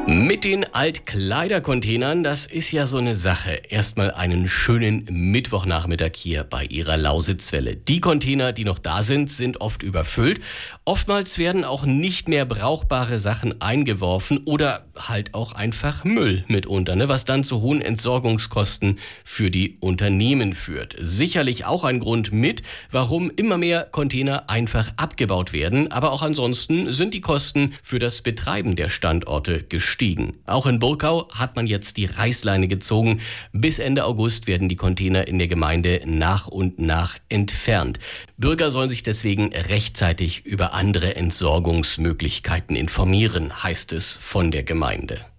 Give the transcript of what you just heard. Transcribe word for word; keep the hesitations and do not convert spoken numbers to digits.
Mit den Altkleidercontainern, das ist ja so eine Sache. Erstmal einen schönen Mittwochnachmittag hier bei Ihrer Lausitzwelle. Die Container, die noch da sind, sind oft überfüllt. Oftmals werden auch nicht mehr brauchbare Sachen eingeworfen oder halt auch einfach Müll mitunter, ne? Was dann zu hohen Entsorgungskosten für die Unternehmen führt. Sicherlich auch ein Grund mit, warum immer mehr Container einfach abgebaut werden. Aber auch ansonsten sind die Kosten für das Betreiben der Standorte gestiegen. Auch in Burkau hat man jetzt die Reißleine gezogen. Bis Ende August werden die Container in der Gemeinde nach und nach entfernt. Bürger sollen sich deswegen rechtzeitig über andere Entsorgungsmöglichkeiten informieren, heißt es von der Gemeinde.